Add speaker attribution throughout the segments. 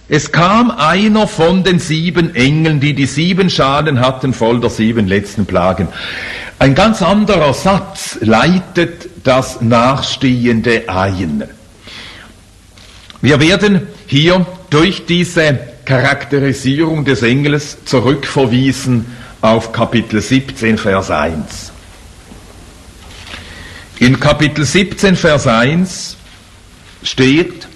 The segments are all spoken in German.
Speaker 1: Es kam einer von den 7 Engeln, die die 7 Schalen hatten, voll der 7 letzten Plagen. Ein ganz anderer Satz leitet das Nachstehende ein. Wir werden hier durch diese Charakterisierung des Engels zurückverwiesen auf Kapitel 17, Vers 1. In Kapitel 17, Vers 1 steht: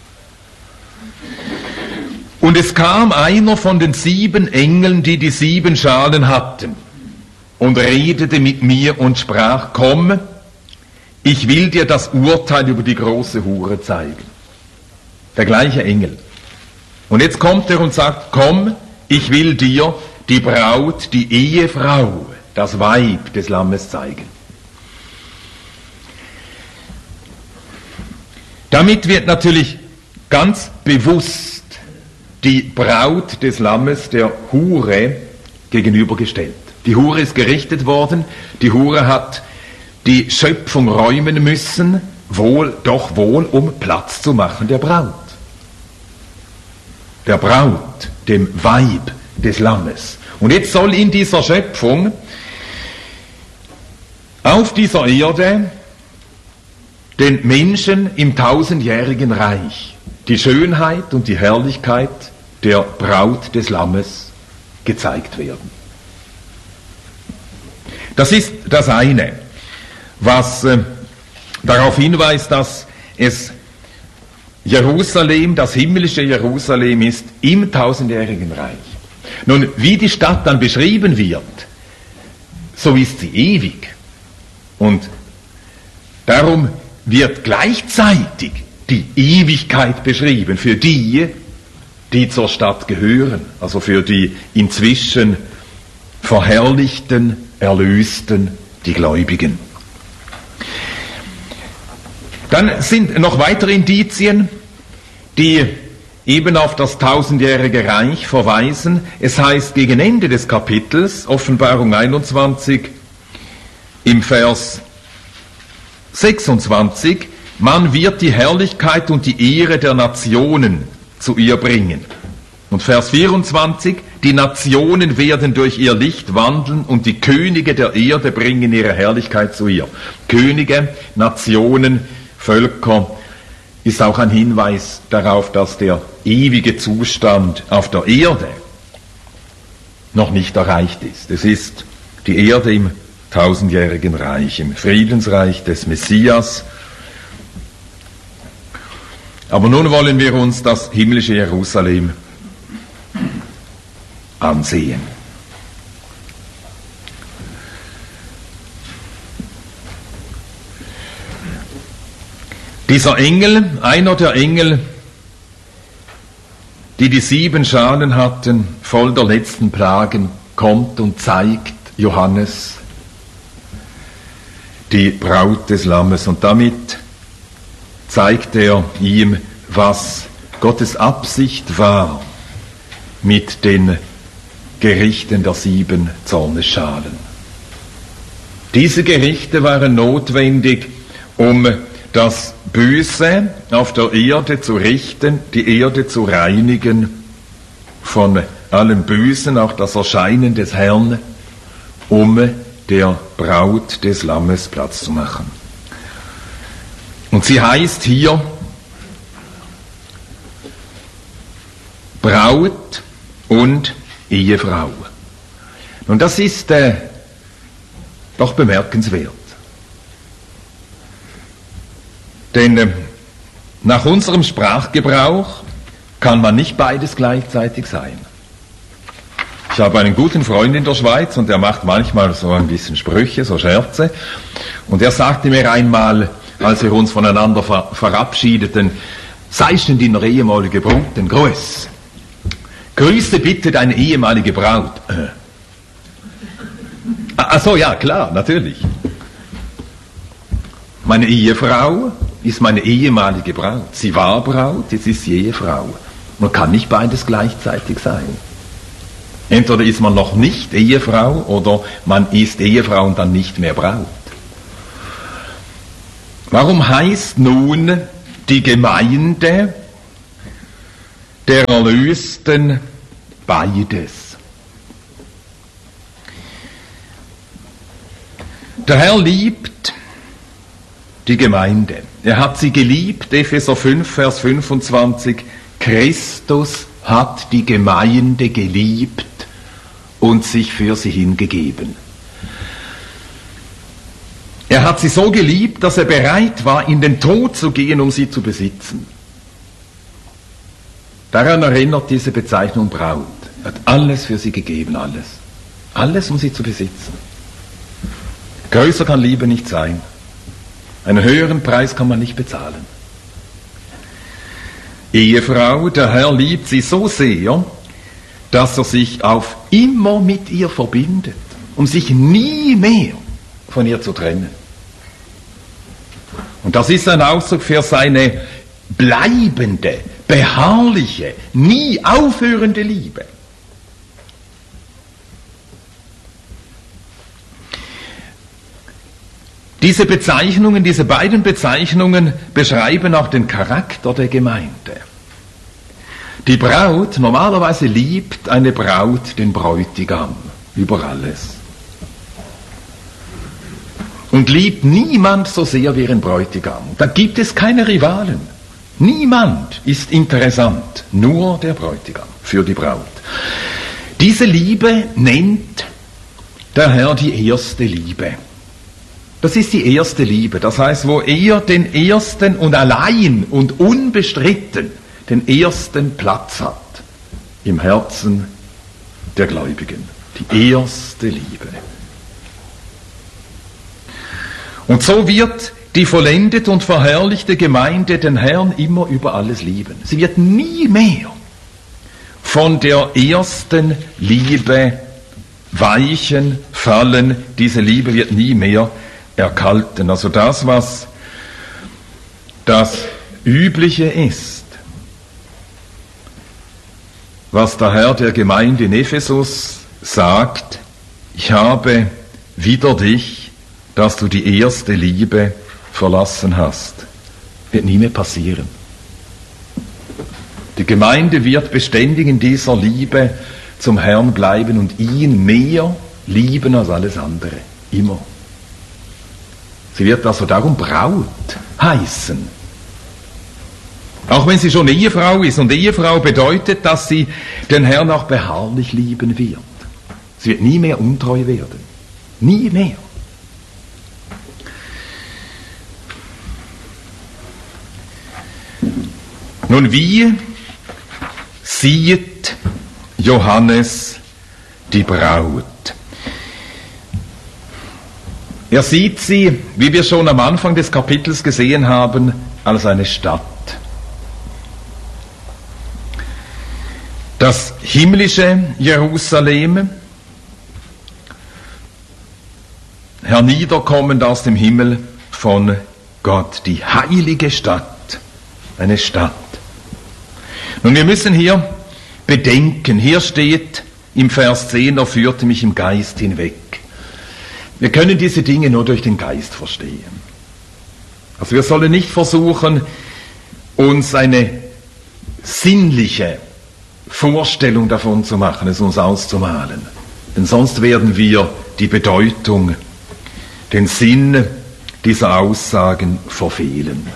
Speaker 1: Und es kam einer von den 7 Engeln, die die 7 Schalen hatten, und redete mit mir und sprach: Komm, ich will dir das Urteil über die große Hure zeigen. Der gleiche Engel. Und jetzt kommt er und sagt: Komm, ich will dir die Braut, die Ehefrau, das Weib des Lammes zeigen. Damit wird natürlich ganz bewusst die Braut des Lammes der Hure gegenübergestellt. Die Hure ist gerichtet worden, die Hure hat die Schöpfung räumen müssen, wohl, um Platz zu machen der Braut. Der Braut, dem Weib des Lammes. Und jetzt soll in dieser Schöpfung, auf dieser Erde, den Menschen im 1000-jährigen Reich die Schönheit und die Herrlichkeit der Braut des Lammes gezeigt werden. Das ist das eine, was darauf hinweist, dass es Jerusalem, das himmlische Jerusalem ist im 1000-jährigen Reich. Nun, wie die Stadt dann beschrieben wird, so ist sie ewig. Und darum wird gleichzeitig die Ewigkeit beschrieben für die, die zur Stadt gehören, also für die inzwischen verherrlichten, erlösten, die Gläubigen. Dann sind noch weitere Indizien, die eben auf das 1000-jährige Reich verweisen. Es heißt gegen Ende des Kapitels, Offenbarung 21, im Vers 26, man wird die Herrlichkeit und die Ehre der Nationen zu ihr bringen. Und Vers 24, die Nationen werden durch ihr Licht wandeln und die Könige der Erde bringen ihre Herrlichkeit zu ihr. Könige, Nationen, Völker ist auch ein Hinweis darauf, dass der ewige Zustand auf der Erde noch nicht erreicht ist. Es ist die Erde im 1000-jährigen Reich, im Friedensreich des Messias. Aber nun wollen wir uns das himmlische Jerusalem ansehen. Dieser Engel, einer der Engel, die die 7 Schalen hatten, voll der letzten Plagen, kommt und zeigt Johannes die Braut des Lammes. Und damit zeigt er ihm, was Gottes Absicht war mit den Gerichten der 7 Zornesschalen. Diese Gerichte waren notwendig, um das Böse auf der Erde zu richten, die Erde zu reinigen von allem Bösen, auch das Erscheinen des Herrn, um der Braut des Lammes Platz zu machen. Und sie heißt hier Braut und Ehefrau. Und das ist doch bemerkenswert. Denn nach unserem Sprachgebrauch kann man nicht beides gleichzeitig sein. Ich habe einen guten Freund in der Schweiz und der macht manchmal so ein bisschen Sprüche, so Scherze. Und er sagte mir einmal, als wir uns voneinander verabschiedeten: Sei denn deiner ehemalige Braut den Gruß. Grüße bitte deine ehemalige Braut. Ach so, ja, klar, natürlich. Meine Ehefrau ist meine ehemalige Braut. Sie war Braut, jetzt ist sie Ehefrau. Man kann nicht beides gleichzeitig sein. Entweder ist man noch nicht Ehefrau oder man ist Ehefrau und dann nicht mehr Braut. Warum heißt nun die Gemeinde der Erlösten beides. Der Herr liebt die Gemeinde. Er hat sie geliebt, Epheser 5, Vers 25. Christus hat die Gemeinde geliebt und sich für sie hingegeben. Er hat sie so geliebt, dass er bereit war, in den Tod zu gehen, um sie zu besitzen. Daran erinnert diese Bezeichnung Braut. Er hat alles für sie gegeben, alles. Alles, um sie zu besitzen. Größer kann Liebe nicht sein. Einen höheren Preis kann man nicht bezahlen. Ehefrau, der Herr liebt sie so sehr, dass er sich auf immer mit ihr verbindet, um sich nie mehr von ihr zu trennen. Und das ist ein Ausdruck für seine bleibende, beharrliche, nie aufhörende Liebe. Diese beiden Bezeichnungen beschreiben auch den Charakter der Gemeinde. Die Braut, normalerweise liebt eine Braut den Bräutigam über alles. Und liebt niemand so sehr wie ihren Bräutigam. Da gibt es keine Rivalen. Niemand ist interessant, nur der Bräutigam für die Braut. Diese Liebe nennt der Herr die erste Liebe. Das ist die erste Liebe, das heißt, wo er den ersten und allein und unbestritten den ersten Platz hat im Herzen der Gläubigen. Die erste Liebe. Und so wird die vollendete und verherrlichte Gemeinde den Herrn immer über alles lieben. Sie wird nie mehr von der ersten Liebe weichen, fallen. Diese Liebe wird nie mehr erkalten. Also das, was das Übliche ist, was der Herr der Gemeinde in Ephesus sagt: Ich habe wider dich, dass du die erste Liebe verlassen hast. Wird nie mehr passieren. Die Gemeinde wird beständig in dieser Liebe zum Herrn bleiben und ihn mehr lieben als alles andere. Immer. Sie wird also darum Braut heißen. Auch wenn sie schon Ehefrau ist. Und Ehefrau bedeutet, dass sie den Herrn auch beharrlich lieben wird. Sie wird nie mehr untreu werden. Nie mehr. Nun, wie sieht Johannes die Braut? Er sieht sie, wie wir schon am Anfang des Kapitels gesehen haben, als eine Stadt. Das himmlische Jerusalem, herniederkommend aus dem Himmel von Gott, die heilige Stadt, eine Stadt. Nun, wir müssen hier bedenken, hier steht im Vers 10, er führte mich im Geist hinweg. Wir können diese Dinge nur durch den Geist verstehen. Also wir sollen nicht versuchen, uns eine sinnliche Vorstellung davon zu machen, es uns auszumalen. Denn sonst werden wir die Bedeutung, den Sinn dieser Aussagen verfehlen.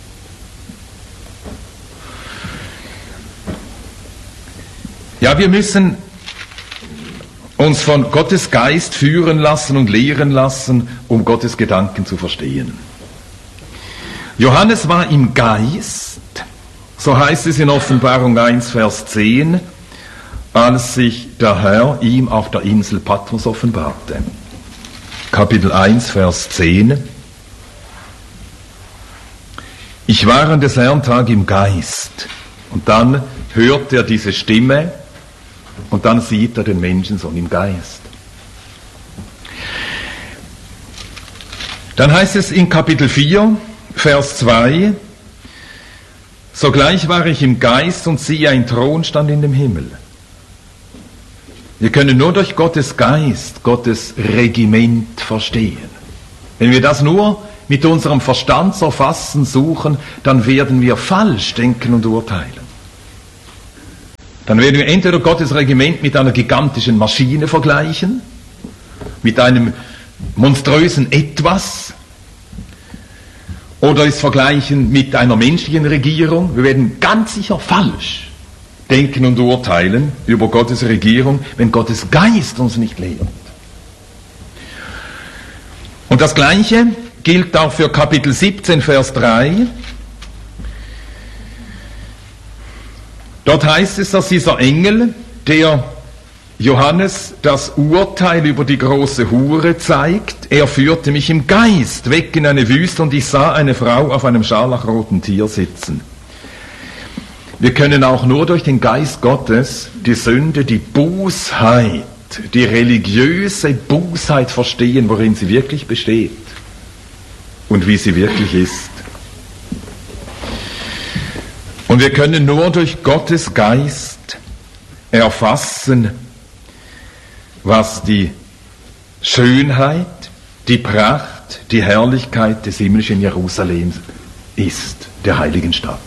Speaker 1: Ja, wir müssen uns von Gottes Geist führen lassen und lehren lassen, um Gottes Gedanken zu verstehen. Johannes war im Geist, so heißt es in Offenbarung 1, Vers 10, als sich der Herr ihm auf der Insel Patmos offenbarte. Kapitel 1, Vers 10. Ich war an des Herrn Tag im Geist. Und dann hört er diese Stimme und dann sieht er den Menschensohn im Geist. Dann heißt es in Kapitel 4, Vers 2, sogleich war ich im Geist und siehe, ein Thron stand in dem Himmel. Wir können nur durch Gottes Geist, Gottes Regiment verstehen. Wenn wir das nur mit unserem Verstand zu erfassen suchen, dann werden wir falsch denken und urteilen. dann werden wir entweder Gottes Regiment mit einer gigantischen Maschine vergleichen, mit einem monströsen Etwas, oder es vergleichen mit einer menschlichen Regierung. Wir werden ganz sicher falsch denken und urteilen über Gottes Regierung, wenn Gottes Geist uns nicht lehrt. Und das Gleiche gilt auch für Kapitel 17, Vers 3. Dort heißt es, dass dieser Engel, der Johannes das Urteil über die große Hure zeigt, er führte mich im Geist weg in eine Wüste und ich sah eine Frau auf einem scharlachroten Tier sitzen. Wir können auch nur durch den Geist Gottes die Sünde, die Bosheit, die religiöse Bosheit verstehen, worin sie wirklich besteht und wie sie wirklich ist. Und wir können nur durch Gottes Geist erfassen, was die Schönheit, die Pracht, die Herrlichkeit des himmlischen Jerusalems ist, der heiligen Stadt.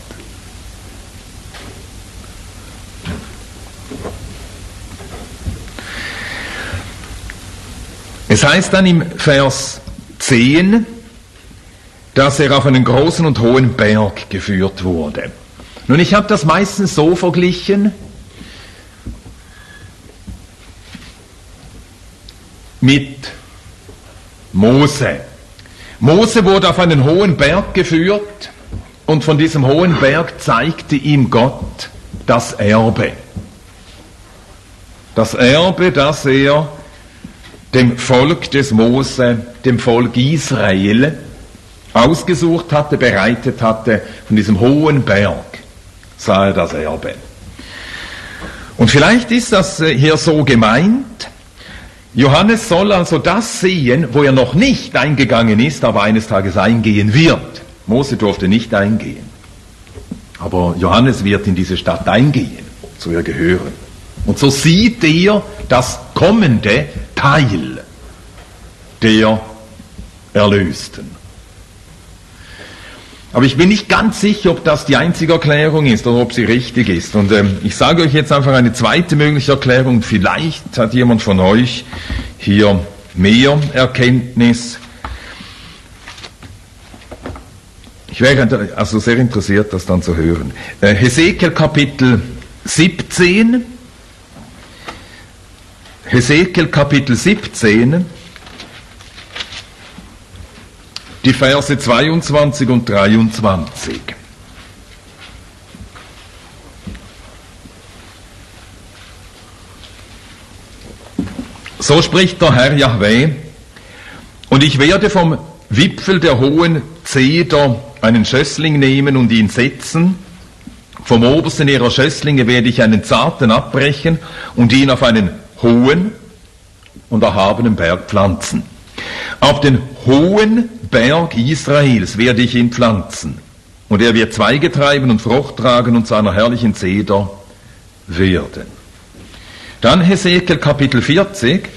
Speaker 1: Es heißt dann im Vers 10, dass er auf einen großen und hohen Berg geführt wurde. Nun, ich habe das meistens so verglichen mit Mose. Mose wurde auf einen hohen Berg geführt und von diesem hohen Berg zeigte ihm Gott das Erbe. Das Erbe, das er dem Volk des Mose, dem Volk Israel, ausgesucht hatte, bereitet hatte. Von diesem hohen Berg sah er das Erbe. Und vielleicht ist das hier so gemeint, Johannes soll also das sehen, wo er noch nicht eingegangen ist, aber eines Tages eingehen wird. Mose durfte nicht eingehen. Aber Johannes wird in diese Stadt eingehen, zu ihr gehören. Und so sieht er das kommende Teil der Erlösten. Aber ich bin nicht ganz sicher, ob das die einzige Erklärung ist oder ob sie richtig ist. Und ich sage euch jetzt einfach eine zweite mögliche Erklärung. Vielleicht hat jemand von euch hier mehr Erkenntnis. Ich wäre also sehr interessiert, das dann zu hören. Hesekiel Kapitel 17. Hesekiel Kapitel 17. Die Verse 22 und 23. So spricht der Herr Jahweh, und ich werde vom Wipfel der hohen Zeder einen Schössling nehmen und ihn setzen. Vom obersten ihrer Schösslinge werde ich einen zarten abbrechen und ihn auf einen hohen und erhabenen Berg pflanzen. Auf den hohen Berg Israels werde ich ihn pflanzen, und er wird Zweige treiben und Frucht tragen und zu einer herrlichen Zeder werden. Dann Hesekiel Kapitel 40.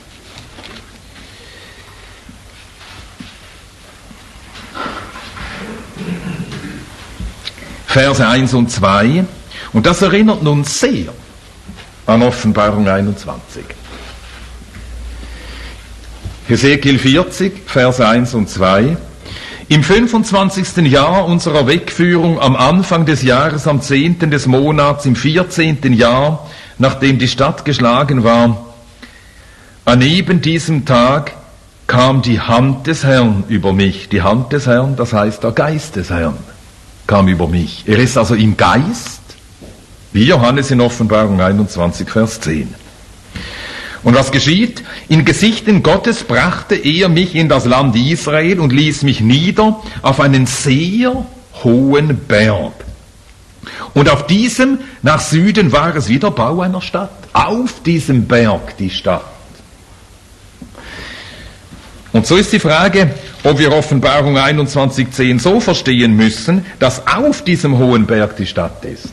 Speaker 1: Verse 1 und 2. Und das erinnert uns sehr an Offenbarung 21. Hesekiel 40, Verse 1 und 2. Im 25. Jahr unserer Wegführung, am Anfang des Jahres, am 10. des Monats, im 14. Jahr, nachdem die Stadt geschlagen war, an eben diesem Tag kam die Hand des Herrn über mich. Die Hand des Herrn, das heißt der Geist des Herrn, kam über mich. Er ist also im Geist, wie Johannes in Offenbarung 21, Vers 10. Und was geschieht? In Gesichten Gottes brachte er mich in das Land Israel und ließ mich nieder auf einen sehr hohen Berg. Und auf diesem, nach Süden, war es wie der Bau einer Stadt. Auf diesem Berg die Stadt. Und so ist die Frage, ob wir Offenbarung 21,10 so verstehen müssen, dass auf diesem hohen Berg die Stadt ist.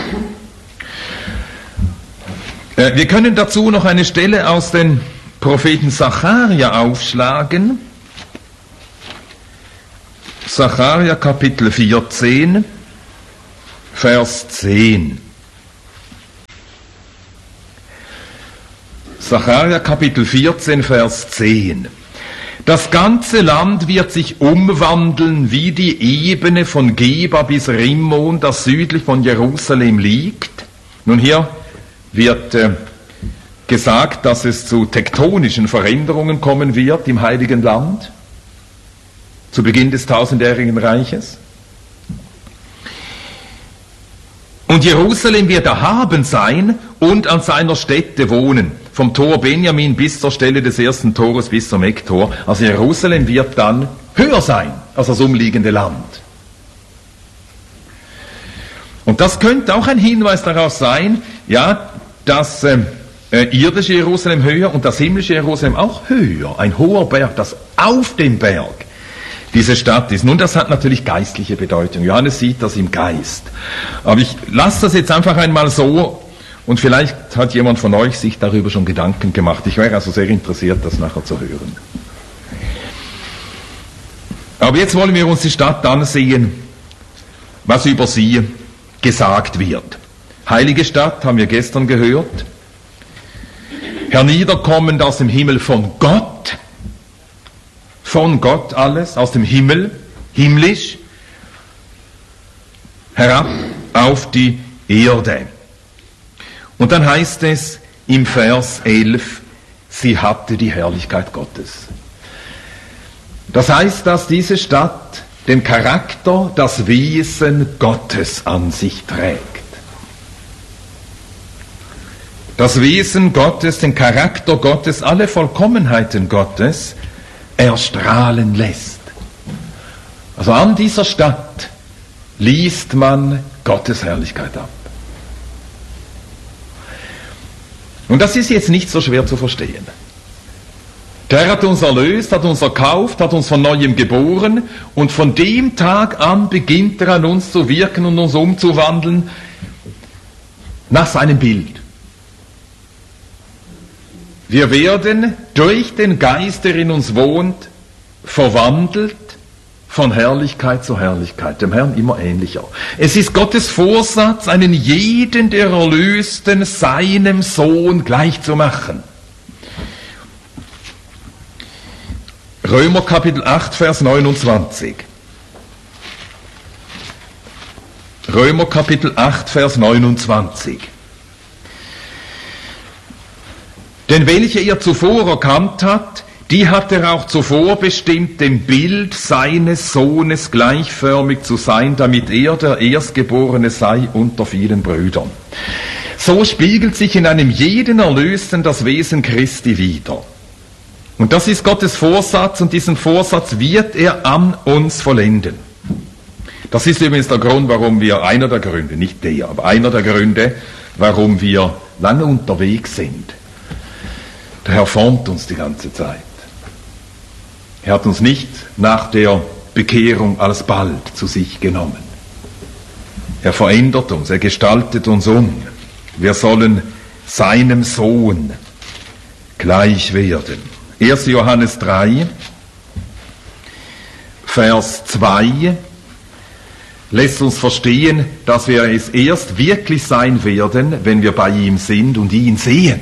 Speaker 1: Wir können dazu noch eine Stelle aus den Propheten Sacharja aufschlagen. Sacharja Kapitel 14, Vers 10. Sacharja Kapitel 14, Vers 10. Das ganze Land wird sich umwandeln wie die Ebene von Geba bis Rimmon, das südlich von Jerusalem liegt. Nun hier wird gesagt, dass es zu tektonischen Veränderungen kommen wird im Heiligen Land, zu Beginn des tausendjährigen Reiches. Und Jerusalem wird erhaben sein und an seiner Stätte wohnen, vom Tor Benjamin bis zur Stelle des ersten Tores bis zum Ecktor. Also Jerusalem wird dann höher sein als das umliegende Land. Und das könnte auch ein Hinweis darauf sein, ja, dass irdische Jerusalem höher und das himmlische Jerusalem auch höher, ein hoher Berg, das auf dem Berg diese Stadt ist. Nun, das hat natürlich geistliche Bedeutung. Johannes sieht das im Geist. Aber ich lasse das jetzt einfach einmal so und vielleicht hat jemand von euch sich darüber schon Gedanken gemacht. Ich wäre also sehr interessiert, das nachher zu hören. Aber jetzt wollen wir uns die Stadt ansehen, was über sie gesagt wird. Heilige Stadt, haben wir gestern gehört. Herniederkommend aus dem Himmel von Gott alles, aus dem Himmel, himmlisch, herab auf die Erde. Und dann heißt es im Vers 11, sie hatte die Herrlichkeit Gottes. Das heißt, dass diese Stadt den Charakter, das Wesen Gottes an sich trägt. Das Wesen Gottes, den Charakter Gottes, alle Vollkommenheiten Gottes erstrahlen lässt. Also an dieser Stadt liest man Gottes Herrlichkeit ab. Und das ist jetzt nicht so schwer zu verstehen. Der hat uns erlöst, hat uns erkauft, hat uns von Neuem geboren und von dem Tag an beginnt er an uns zu wirken und uns umzuwandeln nach seinem Bild. Wir werden durch den Geist, der in uns wohnt, verwandelt von Herrlichkeit zu Herrlichkeit, dem Herrn immer ähnlicher. Es ist Gottes Vorsatz, einen jeden der Erlösten seinem Sohn gleich zu machen. Römer Kapitel 8, Vers 29. Römer Kapitel 8, Vers 29. Denn welche er zuvor erkannt hat, die hat er auch zuvor bestimmt, dem Bild seines Sohnes gleichförmig zu sein, damit er der Erstgeborene sei unter vielen Brüdern. So spiegelt sich in einem jeden Erlösten das Wesen Christi wider. Und das ist Gottes Vorsatz und diesen Vorsatz wird er an uns vollenden. Das ist übrigens der Grund, warum wir, einer der Gründe, nicht der, aber einer der Gründe, warum wir lange unterwegs sind. Der Herr formt uns die ganze Zeit. Er hat uns nicht nach der Bekehrung alsbald zu sich genommen. Er verändert uns, er gestaltet uns um. Wir sollen seinem Sohn gleich werden. 1. Johannes 3, Vers 2 lässt uns verstehen, dass wir es erst wirklich sein werden, wenn wir bei ihm sind und ihn sehen.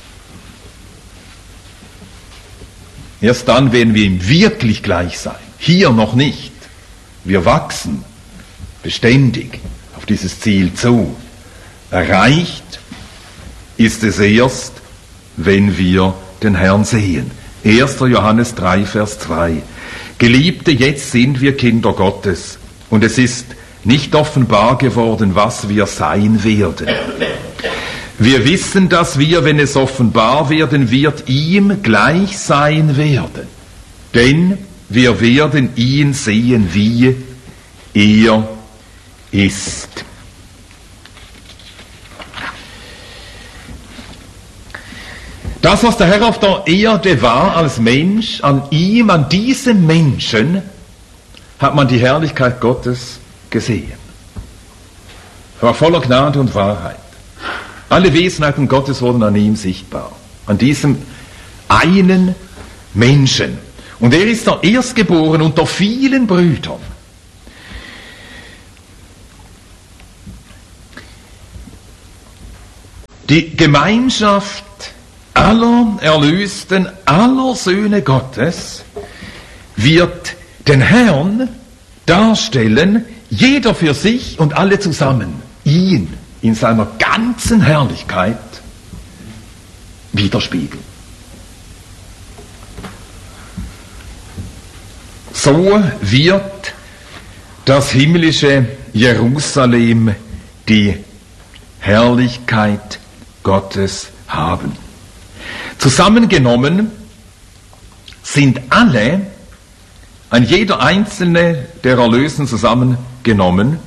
Speaker 1: Erst dann werden wir ihm wirklich gleich sein. Hier noch nicht. Wir wachsen beständig auf dieses Ziel zu. Erreicht ist es erst, wenn wir den Herrn sehen. 1. Johannes 3, Vers 2. Geliebte, jetzt sind wir Kinder Gottes und es ist nicht offenbar geworden, was wir sein werden. Wir wissen, dass wir, wenn es offenbar werden wird, ihm gleich sein werden. Denn wir werden ihn sehen, wie er ist. Das, was der Herr auf der Erde war als Mensch, an ihm, an diesem Menschen, hat man die Herrlichkeit Gottes gesehen. Er war voller Gnade und Wahrheit. Alle Wesenheiten Gottes wurden an ihm sichtbar. An diesem einen Menschen. Und er ist der Erstgeborene unter vielen Brüdern. Die Gemeinschaft aller Erlösten, aller Söhne Gottes wird den Herrn darstellen, jeder für sich und alle zusammen, ihn in seiner ganzen Herrlichkeit widerspiegeln. So wird das himmlische Jerusalem die Herrlichkeit Gottes haben. Zusammengenommen sind alle, ein jeder einzelne der Erlösten zusammengenommen,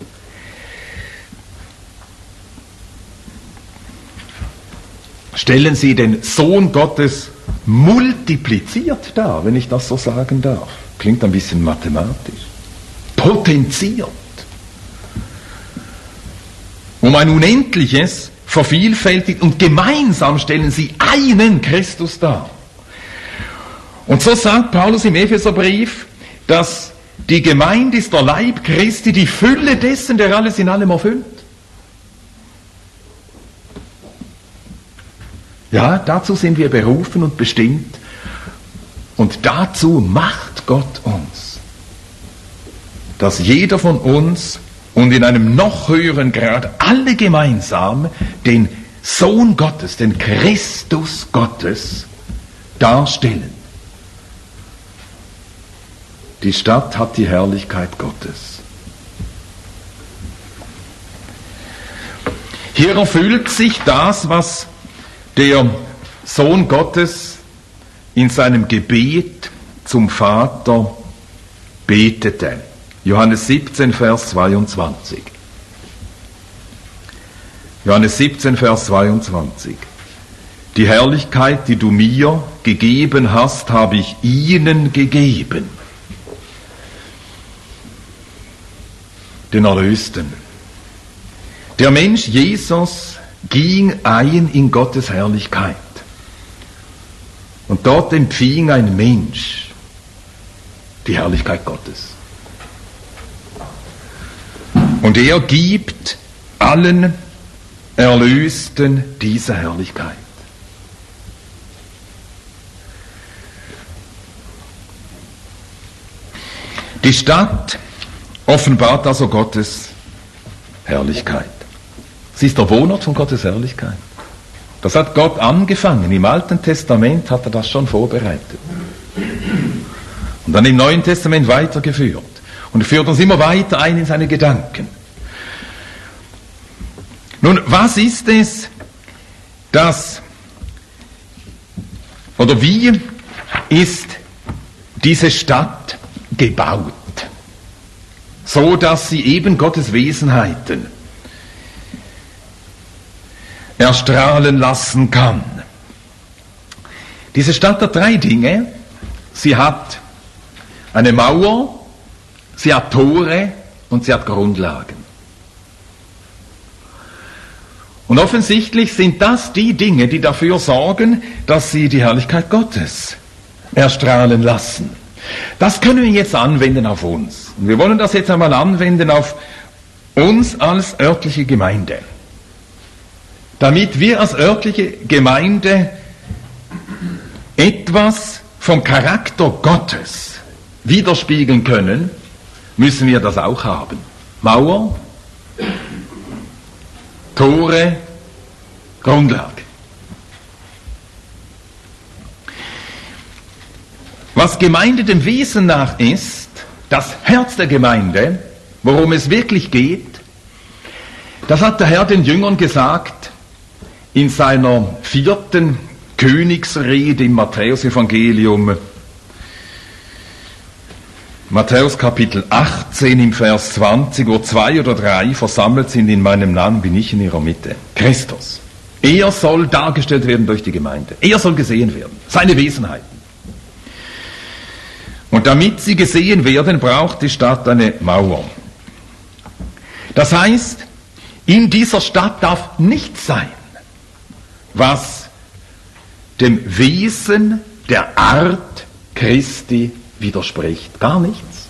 Speaker 1: stellen sie den Sohn Gottes multipliziert dar, wenn ich das so sagen darf. Klingt ein bisschen mathematisch. Potenziert. Um ein Unendliches vervielfältigt und gemeinsam stellen sie einen Christus dar. Und so sagt Paulus im Epheserbrief, dass die Gemeinde ist der Leib Christi, die Fülle dessen, der alles in allem erfüllt. Ja, dazu sind wir berufen und bestimmt. Und dazu macht Gott uns, dass jeder von uns und in einem noch höheren Grad alle gemeinsam den Sohn Gottes, den Christus Gottes darstellen. Die Stadt hat die Herrlichkeit Gottes. Hier erfüllt sich das, was der Sohn Gottes in seinem Gebet zum Vater betete. Johannes 17, Vers 22. Johannes 17, Vers 22. Die Herrlichkeit, die du mir gegeben hast, habe ich ihnen gegeben. Den Erlösten. Der Mensch Jesus ging ein in Gottes Herrlichkeit. Und dort empfing ein Mensch die Herrlichkeit Gottes. Und er gibt allen Erlösten diese Herrlichkeit. Die Stadt offenbart also Gottes Herrlichkeit. Sie ist der Wohnort von Gottes Herrlichkeit. Das hat Gott angefangen. Im Alten Testament hat er das schon vorbereitet. Und dann im Neuen Testament weitergeführt. Und er führt uns immer weiter ein in seine Gedanken. Nun, was ist es, wie ist diese Stadt gebaut? So, dass sie eben Gottes Wesenheiten erstrahlen lassen kann. Diese Stadt hat drei Dinge. Sie hat eine Mauer, sie hat Tore und sie hat Grundlagen. Und offensichtlich sind das die Dinge, die dafür sorgen, dass sie die Herrlichkeit Gottes erstrahlen lassen. Das können wir jetzt anwenden auf uns. Und wir wollen das jetzt einmal anwenden auf uns als örtliche Gemeinde. Damit wir als örtliche Gemeinde etwas vom Charakter Gottes widerspiegeln können, müssen wir das auch haben. Mauer, Tore, Grundlage. Was Gemeinde dem Wesen nach ist, das Herz der Gemeinde, worum es wirklich geht, das hat der Herr den Jüngern gesagt in seiner 4. Königsrede im Matthäus-Evangelium. Matthäus Kapitel 18 im Vers 20, wo 2 oder 3 versammelt sind in meinem Namen, bin ich in ihrer Mitte. Christus. Er soll dargestellt werden durch die Gemeinde. Er soll gesehen werden. Seine Wesenheiten. Und damit sie gesehen werden, braucht die Stadt eine Mauer. Das heißt, in dieser Stadt darf nichts sein, was dem Wesen der Art Christi widerspricht. Gar nichts.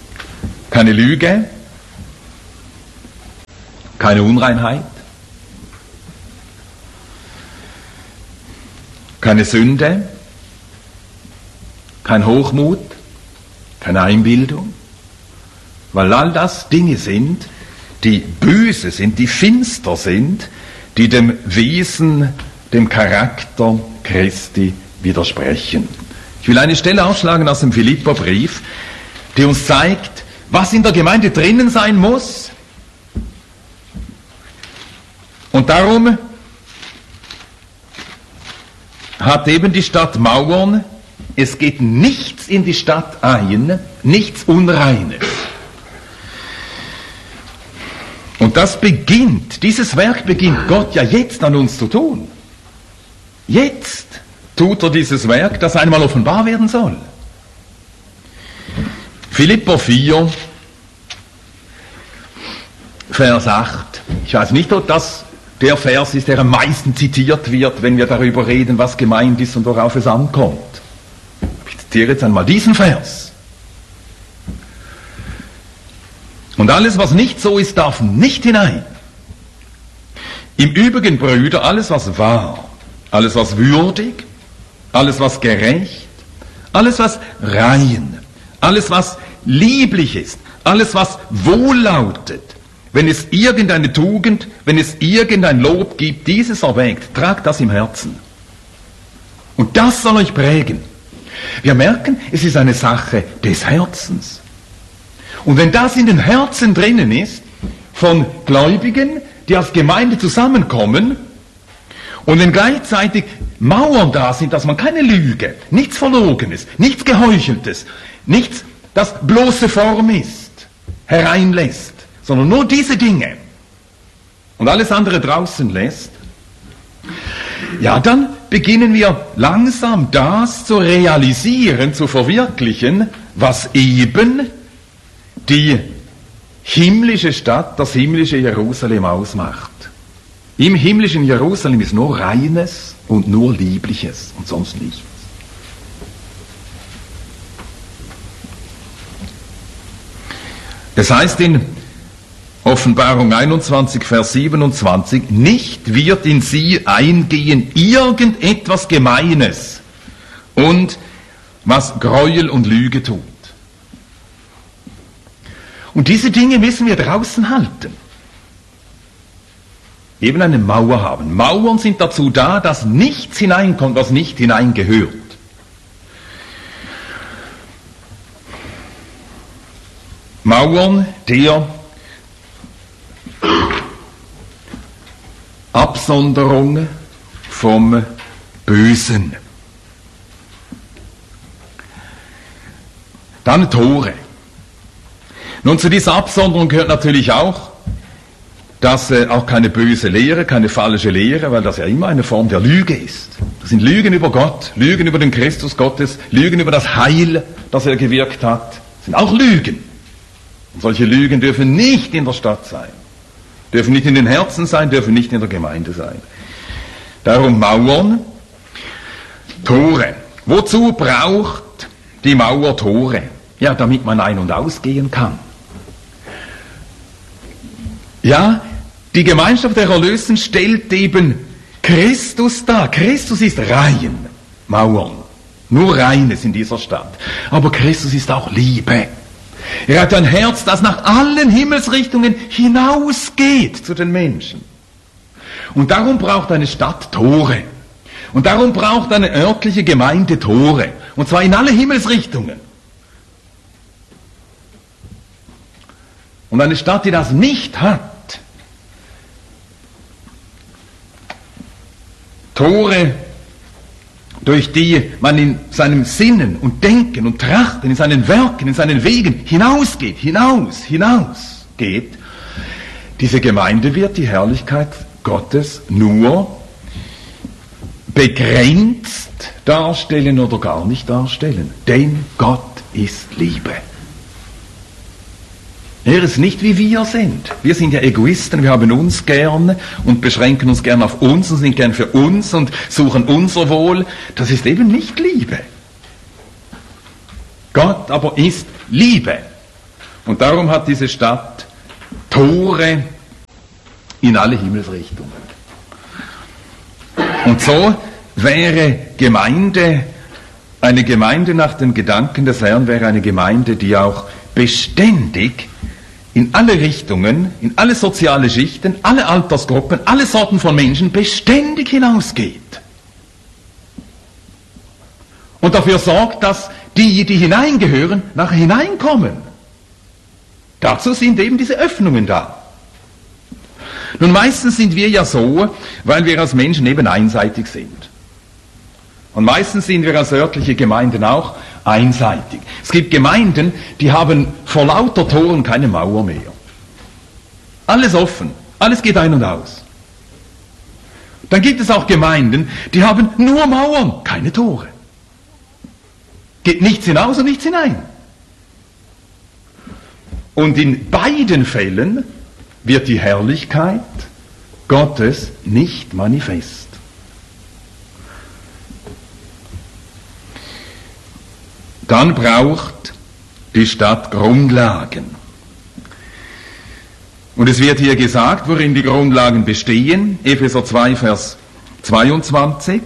Speaker 1: Keine Lüge, keine Unreinheit, keine Sünde, kein Hochmut, keine Einbildung, weil all das Dinge sind, die böse sind, die finster sind, die dem Wesen, dem Charakter Christi widersprechen. Ich will eine Stelle aufschlagen aus dem Philipperbrief, die uns zeigt, was in der Gemeinde drinnen sein muss. Und darum hat eben die Stadt Mauern. Es geht nichts in die Stadt ein, nichts Unreines. Und das beginnt, dieses Werk beginnt Gott ja jetzt an uns zu tun. Jetzt tut er dieses Werk, das einmal offenbar werden soll. Philipper 4, Vers 8. Ich weiß nicht, ob das der Vers ist, der am meisten zitiert wird, wenn wir darüber reden, was gemeint ist und worauf es ankommt. Ich zitiere jetzt einmal diesen Vers. Und alles, was nicht so ist, darf nicht hinein. Im Übrigen, Brüder, alles, was wahr, alles, was würdig, alles, was gerecht, alles, was rein, alles, was lieblich ist, alles, was wohllautet, wenn es irgendeine Tugend, wenn es irgendein Lob gibt, dieses erwägt, tragt das im Herzen. Und das soll euch prägen. Wir merken, es ist eine Sache des Herzens. Und wenn das in den Herzen drinnen ist, von Gläubigen, die als Gemeinde zusammenkommen, und wenn gleichzeitig Mauern da sind, dass man keine Lüge, nichts Verlogenes, nichts Geheucheltes, nichts, das bloße Form ist, hereinlässt, sondern nur diese Dinge und alles andere draußen lässt, ja, dann beginnen wir langsam das zu realisieren, zu verwirklichen, was eben die himmlische Stadt, das himmlische Jerusalem ausmacht. Im himmlischen Jerusalem ist nur Reines und nur Liebliches und sonst nichts. Es heißt in Offenbarung 21, Vers 27, nicht wird in sie eingehen irgendetwas Gemeines und was Gräuel und Lüge tut. Und diese Dinge müssen wir draußen halten. Eben eine Mauer haben. Mauern sind dazu da, dass nichts hineinkommt, was nicht hineingehört. Mauern der Absonderung vom Bösen. Dann Tore. Nun, zu dieser Absonderung gehört natürlich auch, dass auch keine böse Lehre, keine falsche Lehre, weil das ja immer eine Form der Lüge ist. Das sind Lügen über Gott, Lügen über den Christus Gottes, Lügen über das Heil, das er gewirkt hat. Das sind auch Lügen. Und solche Lügen dürfen nicht in der Stadt sein, dürfen nicht in den Herzen sein, dürfen nicht in der Gemeinde sein. Darum Mauern, Tore. Wozu braucht die Mauer Tore? Ja, damit man ein- und ausgehen kann. Ja, die Gemeinschaft der Erlösten stellt eben Christus dar. Christus ist rein. Mauern. Nur Reines in dieser Stadt. Aber Christus ist auch Liebe. Er hat ein Herz, das nach allen Himmelsrichtungen hinausgeht zu den Menschen. Und darum braucht eine Stadt Tore. Und darum braucht eine örtliche Gemeinde Tore. Und zwar in alle Himmelsrichtungen. Und eine Stadt, die das nicht hat, Tore, durch die man in seinem Sinnen und Denken und Trachten, in seinen Werken, in seinen Wegen hinausgeht, hinausgeht, diese Gemeinde wird die Herrlichkeit Gottes nur begrenzt darstellen oder gar nicht darstellen. Denn Gott ist Liebe. Er ist nicht wie wir sind. Wir sind ja Egoisten, wir haben uns gern und beschränken uns gern auf uns und sind gern für uns und suchen unser Wohl. Das ist eben nicht Liebe. Gott aber ist Liebe. Und darum hat diese Stadt Tore in alle Himmelsrichtungen. Und so wäre eine Gemeinde nach den Gedanken des Herrn, wäre eine Gemeinde, die auch beständig in alle Richtungen, in alle soziale Schichten, alle Altersgruppen, alle Sorten von Menschen beständig hinausgeht. Und dafür sorgt, dass die hineingehören, nachher hineinkommen. Dazu sind eben diese Öffnungen da. Nun, meistens sind wir ja so, weil wir als Menschen eben einseitig sind. Und meistens sind wir als örtliche Gemeinden auch einseitig. Es gibt Gemeinden, die haben vor lauter Toren keine Mauer mehr. Alles offen, alles geht ein und aus. Dann gibt es auch Gemeinden, die haben nur Mauern, keine Tore. Geht nichts hinaus und nichts hinein. Und in beiden Fällen wird die Herrlichkeit Gottes nicht manifest. Dann braucht die Stadt Grundlagen. Und es wird hier gesagt, worin die Grundlagen bestehen. Epheser 2, Vers 22.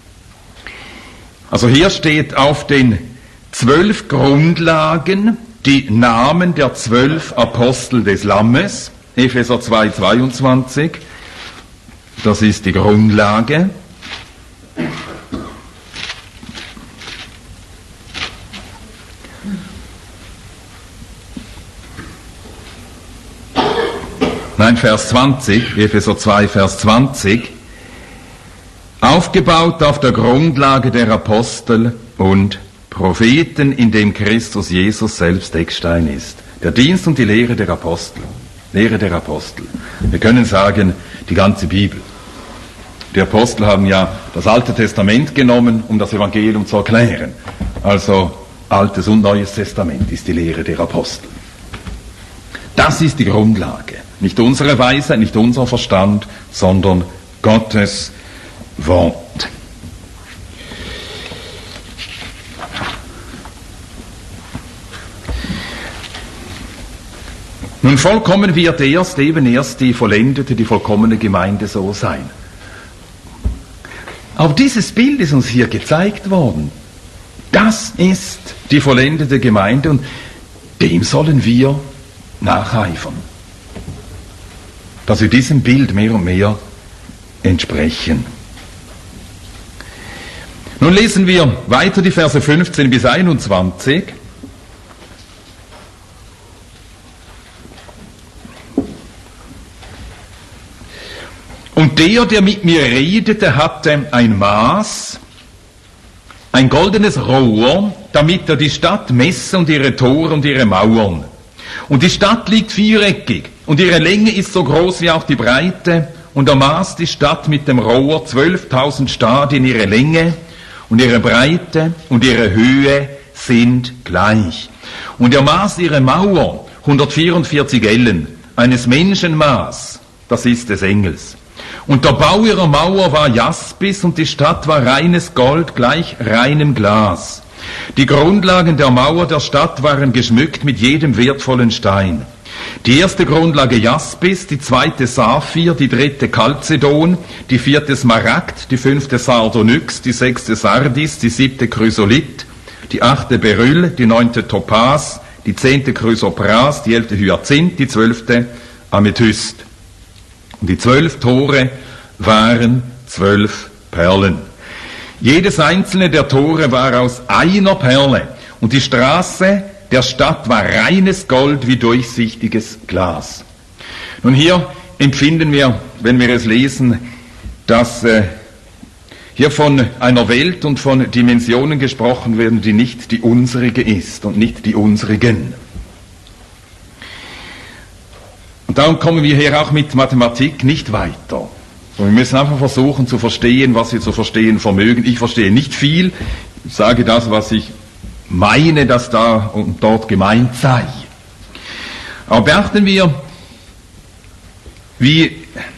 Speaker 1: Also hier steht auf den 12 Grundlagen die Namen der 12 Apostel des Lammes. Epheser 2, 22. Das ist die Grundlage. Nein, Vers 20, Epheser 2, Vers 20. Aufgebaut auf der Grundlage der Apostel und Propheten, in dem Christus Jesus selbst Eckstein ist. Der Dienst und die Lehre der Apostel. Lehre der Apostel. Wir können sagen, die ganze Bibel. Die Apostel haben ja das Alte Testament genommen, um das Evangelium zu erklären. Also Altes und Neues Testament ist die Lehre der Apostel. Das ist die Grundlage. Nicht unsere Weisheit, nicht unser Verstand, sondern Gottes Wort. Nun, vollkommen wird erst die vollendete, die vollkommene Gemeinde so sein. Aber dieses Bild ist uns hier gezeigt worden. Das ist die vollendete Gemeinde und dem sollen wir nacheifern. Dass wir diesem Bild mehr und mehr entsprechen. Nun lesen wir weiter die Verse 15 bis 21. Und der mit mir redete, hatte ein Maß, ein goldenes Rohr, damit er die Stadt messe und ihre Tore und ihre Mauern. Und die Stadt liegt viereckig, und ihre Länge ist so groß wie auch die Breite, und er maß die Stadt mit dem Rohr 12.000 Stadien, ihre Länge und ihre Breite und ihre Höhe sind gleich. Und er maß ihre Mauer 144 Ellen, eines Menschenmaß, das ist des Engels. Und der Bau ihrer Mauer war Jaspis, und die Stadt war reines Gold gleich reinem Glas. Die Grundlagen der Mauer der Stadt waren geschmückt mit jedem wertvollen Stein. Die erste Grundlage Jaspis, die zweite Saphir, die dritte Chalcedon, die vierte Smaragd, die fünfte Sardonyx, die sechste Sardis, die siebte Chrysolit, die achte Beryl, die neunte Topaz, die zehnte Chrysopras, die 11. Hyazinth, die 12. Amethyst. Und die 12 Tore waren 12 Perlen. Jedes einzelne der Tore war aus einer Perle, und die Straße der Stadt war reines Gold wie durchsichtiges Glas. Nun, hier empfinden wir, wenn wir es lesen, dass hier von einer Welt und von Dimensionen gesprochen werden, die nicht die unsrige ist und nicht die unsrigen. Und darum kommen wir hier auch mit Mathematik nicht weiter. Und wir müssen einfach versuchen zu verstehen, was wir zu verstehen vermögen. Ich verstehe nicht viel, ich sage das, was ich meine, dass da und dort gemeint sei. Aber beachten wir, wie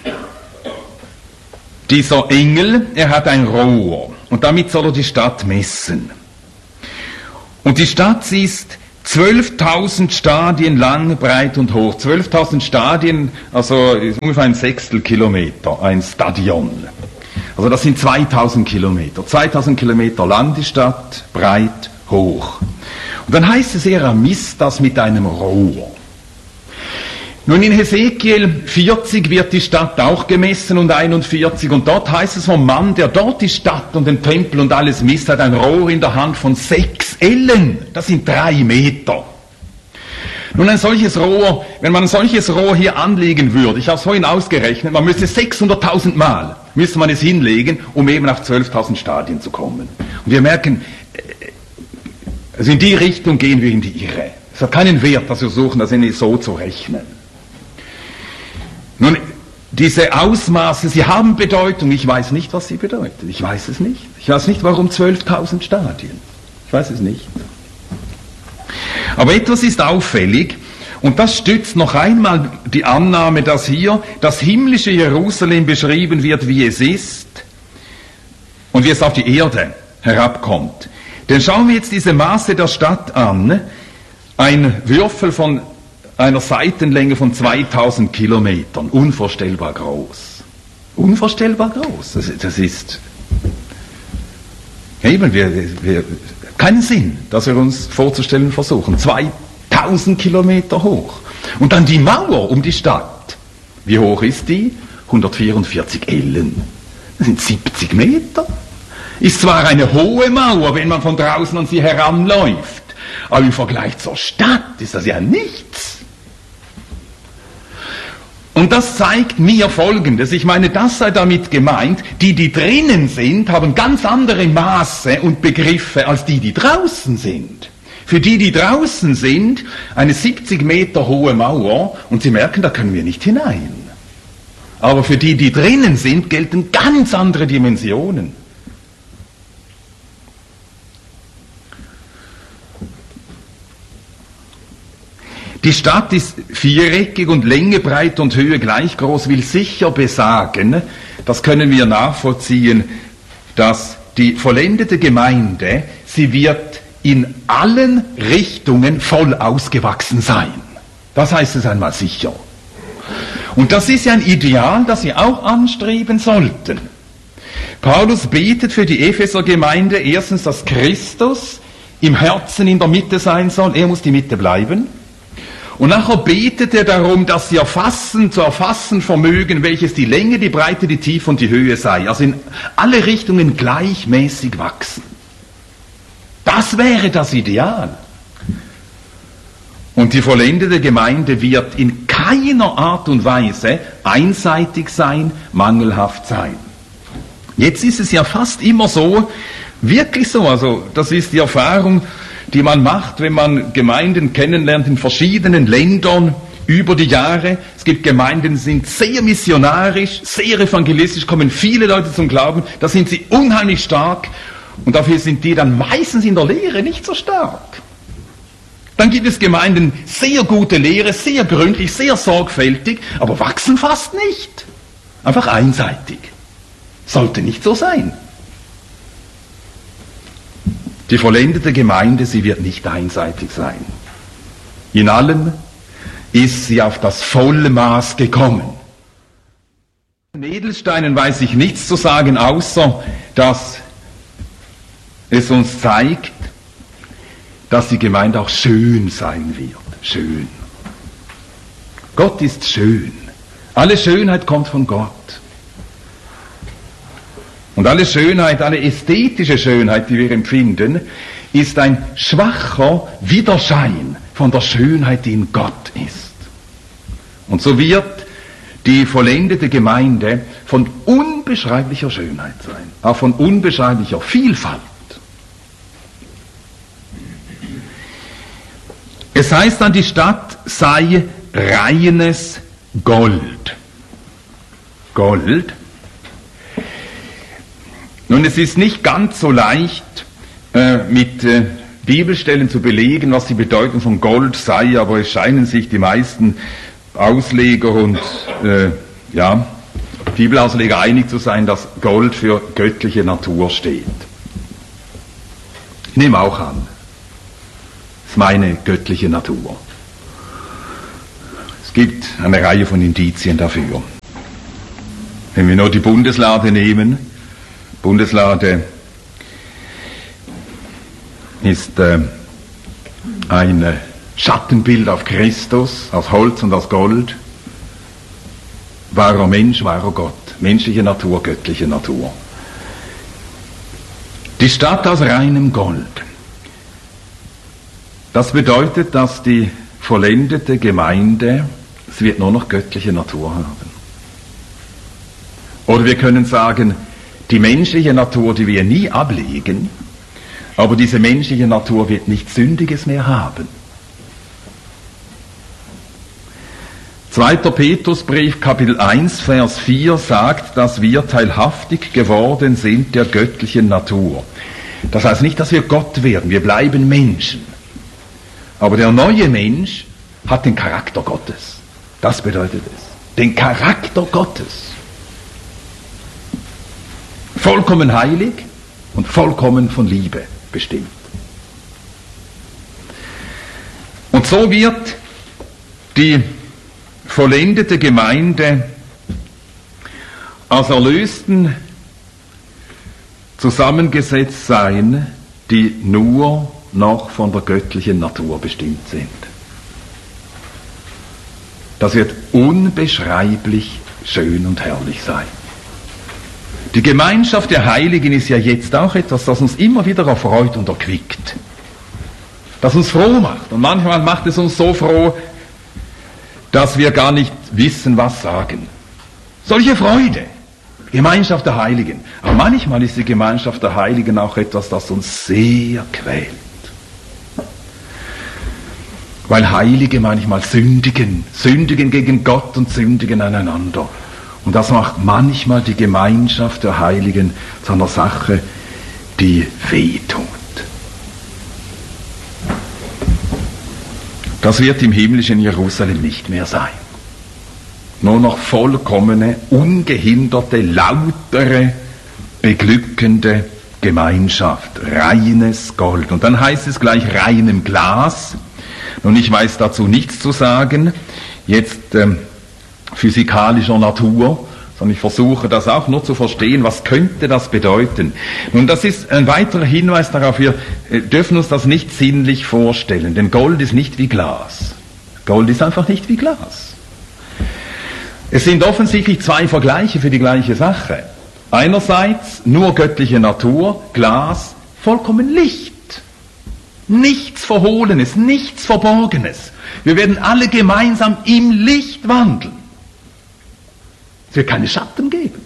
Speaker 1: dieser Engel, er hat ein Rohr, und damit soll er die Stadt messen. Und die Stadt, sie ist 12.000 Stadien lang, breit und hoch. 12.000 Stadien, also ist ungefähr ein Sechstelkilometer, ein Stadion. Also das sind 2000 Kilometer. 2000 Kilometer lang die Stadt, breit, hoch. Und dann heißt es, er misst das mit einem Rohr. Nun in Hesekiel 40 wird die Stadt auch gemessen und 41 und dort heißt es vom Mann, der dort die Stadt und den Tempel und alles misst, hat ein Rohr in der Hand von 6 Ellen. Das sind 3 Meter. Nun ein solches Rohr, wenn man ein solches Rohr hier anlegen würde, ich habe es vorhin ausgerechnet, man müsste 600.000 Mal, müsste man es hinlegen, um eben auf 12.000 Stadien zu kommen. Und wir merken, also in die Richtung gehen wir in die Irre. Es hat keinen Wert, dass wir versuchen, das so zu rechnen. Nun, diese Ausmaße, sie haben Bedeutung. Ich weiß nicht, was sie bedeuten. Ich weiß es nicht. Ich weiß nicht, warum 12.000 Stadien. Ich weiß es nicht. Aber etwas ist auffällig, und das stützt noch einmal die Annahme, dass hier das himmlische Jerusalem beschrieben wird, wie es ist und wie es auf die Erde herabkommt. Denn schauen wir jetzt diese Maße der Stadt an. Ein Würfel von einer Seitenlänge von 2000 Kilometern. Unvorstellbar groß. Unvorstellbar groß. Das ist eben, keinen Sinn, dass wir uns vorzustellen versuchen. 2000 Kilometer hoch. Und dann die Mauer um die Stadt. Wie hoch ist die? 144 Ellen. Das sind 70 Meter. Ist zwar eine hohe Mauer, wenn man von draußen an sie heranläuft, aber im Vergleich zur Stadt ist das ja nichts. Und das zeigt mir Folgendes. Ich meine, das sei damit gemeint, die drinnen sind, haben ganz andere Maße und Begriffe als die draußen sind. Für die draußen sind, eine 70 Meter hohe Mauer, und Sie merken, da können wir nicht hinein. Aber für die drinnen sind, gelten ganz andere Dimensionen. Die Stadt ist viereckig und Länge, Breite und Höhe gleich groß, will sicher besagen, das können wir nachvollziehen, dass die vollendete Gemeinde, sie wird in allen Richtungen voll ausgewachsen sein. Das heißt es einmal sicher. Und das ist ja ein Ideal, das wir auch anstreben sollten. Paulus betet für die Epheser-Gemeinde erstens, dass Christus im Herzen in der Mitte sein soll, er muss die Mitte bleiben. Und nachher betet er darum, dass sie zu erfassen vermögen, welches die Länge, die Breite, die Tiefe und die Höhe sei. Also in alle Richtungen gleichmäßig wachsen. Das wäre das Ideal. Und die vollendete Gemeinde wird in keiner Art und Weise einseitig sein, mangelhaft sein. Jetzt ist es ja fast immer so, wirklich so, also das ist die Erfahrung, die man macht, wenn man Gemeinden kennenlernt in verschiedenen Ländern über die Jahre. Es gibt Gemeinden, die sind sehr missionarisch, sehr evangelistisch, kommen viele Leute zum Glauben, da sind sie unheimlich stark und dafür sind die dann meistens in der Lehre nicht so stark. Dann gibt es Gemeinden, sehr gute Lehre, sehr gründlich, sehr sorgfältig, aber wachsen fast nicht. Einfach einseitig. Sollte nicht so sein. Die vollendete Gemeinde, sie wird nicht einseitig sein. In allem ist sie auf das Vollmaß gekommen. Von Edelsteinen weiß ich nichts zu sagen, außer dass es uns zeigt, dass die Gemeinde auch schön sein wird. Schön. Gott ist schön. Alle Schönheit kommt von Gott. Und alle Schönheit, alle ästhetische Schönheit, die wir empfinden, ist ein schwacher Widerschein von der Schönheit, die in Gott ist. Und so wird die vollendete Gemeinde von unbeschreiblicher Schönheit sein, auch von unbeschreiblicher Vielfalt. Es heißt dann, die Stadt sei reines Gold. Gold. Nun, es ist nicht ganz so leicht, mit Bibelstellen zu belegen, was die Bedeutung von Gold sei, aber es scheinen sich die meisten Ausleger und Bibelausleger einig zu sein, dass Gold für göttliche Natur steht. Ich nehme auch an, das ist meine göttliche Natur. Es gibt eine Reihe von Indizien dafür. Wenn wir nur die Bundeslade nehmen, Bundeslade ist ein Schattenbild auf Christus, aus Holz und aus Gold. Wahrer Mensch, wahrer Gott. Menschliche Natur, göttliche Natur. Die Stadt aus reinem Gold. Das bedeutet, dass die vollendete Gemeinde, sie wird nur noch göttliche Natur haben. Oder wir können sagen, die menschliche Natur, die wir nie ablegen, aber diese menschliche Natur wird nichts Sündiges mehr haben. 2. Petrusbrief, Kapitel 1, Vers 4 sagt, dass wir teilhaftig geworden sind der göttlichen Natur. Das heißt nicht, dass wir Gott werden, wir bleiben Menschen. Aber der neue Mensch hat den Charakter Gottes. Das bedeutet es. Den Charakter Gottes. Vollkommen heilig und vollkommen von Liebe bestimmt. Und so wird die vollendete Gemeinde aus Erlösten zusammengesetzt sein, die nur noch von der göttlichen Natur bestimmt sind. Das wird unbeschreiblich schön und herrlich sein. Die Gemeinschaft der Heiligen ist ja jetzt auch etwas, das uns immer wieder erfreut und erquickt. Das uns froh macht. Und manchmal macht es uns so froh, dass wir gar nicht wissen, was sagen. Solche Freude. Gemeinschaft der Heiligen. Aber manchmal ist die Gemeinschaft der Heiligen auch etwas, das uns sehr quält. Weil Heilige manchmal sündigen gegen Gott und sündigen aneinander. Und das macht manchmal die Gemeinschaft der Heiligen zu einer Sache, die wehtut. Das wird im himmlischen Jerusalem nicht mehr sein. Nur noch vollkommene, ungehinderte, lautere, beglückende Gemeinschaft. Reines Gold. Und dann heißt es gleich reinem Glas. Nun, ich weiß dazu nichts zu sagen, jetzt physikalischer Natur, sondern ich versuche das auch nur zu verstehen, was könnte das bedeuten. Nun, das ist ein weiterer Hinweis darauf, wir dürfen uns das nicht sinnlich vorstellen, denn Gold ist nicht wie Glas. Gold ist einfach nicht wie Glas. Es sind offensichtlich zwei Vergleiche für die gleiche Sache. Einerseits nur göttliche Natur, Glas, vollkommen Licht. Nichts Verhohlenes, nichts Verborgenes. Wir werden alle gemeinsam im Licht wandeln. Es wird keine Schatten geben.